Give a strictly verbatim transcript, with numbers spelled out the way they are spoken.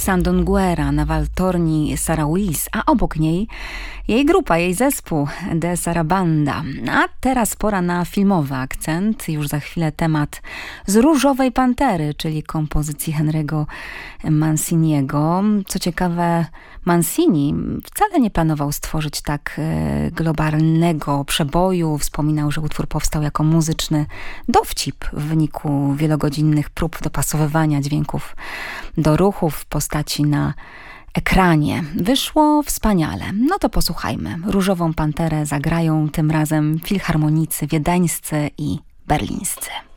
Sandunguera na waltorni Sarah Willis, a obok niej jej grupa, jej zespół De Sarabanda. A teraz pora na filmowy akcent. Już za chwilę temat z Różowej Pantery, czyli kompozycji Henry'ego Manciniego. Co ciekawe, Mancini wcale nie planował stworzyć tak globalnego przeboju. Wspominał, że utwór powstał jako muzyczny dowcip w wyniku wielogodzinnych prób dopasowywania dźwięków do ruchów w postaci na ekranie. Wyszło wspaniale. No to posłuchajmy. Różową Panterę zagrają tym razem filharmonicy wiedeńscy i berlińscy.